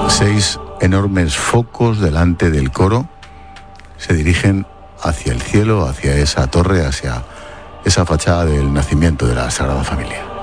6 enormes focos delante del coro se dirigen hacia el cielo, hacia esa torre, hacia esa fachada del nacimiento de la Sagrada Familia.